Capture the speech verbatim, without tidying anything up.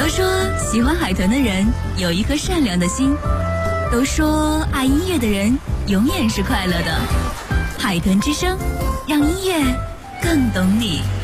说喜欢海豚的人有一颗善良的心，都说爱音乐的人永远是快乐的。海豚之声，让音乐更懂你。